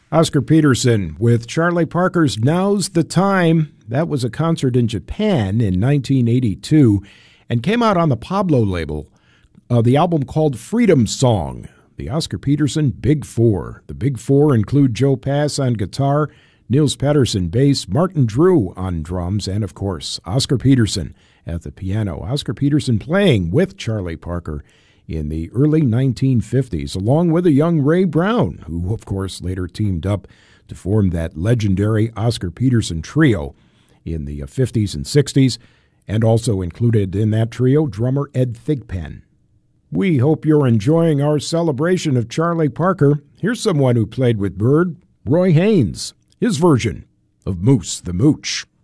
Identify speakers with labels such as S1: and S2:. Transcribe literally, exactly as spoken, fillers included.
S1: Oscar Peterson with Charlie Parker's Now's the Time. That was a concert in Japan in nineteen eighty-two and came out on the Pablo label, uh, the album called Freedom Song. The Oscar Peterson Big Four. The Big Four include Joe Pass on guitar, Nils Pettersson bass, Martin Drew on drums, and of course, Oscar Peterson at the piano. Oscar Peterson playing with Charlie Parker in the early nineteen fifties, along with a young Ray Brown, who, of course, later teamed up to form that legendary Oscar Peterson trio in the fifties and sixties, and also included in that trio drummer Ed Thigpen. We hope you're enjoying our celebration of Charlie Parker. Here's someone who played with Bird, Roy Haynes, his version of Moose the Mooch.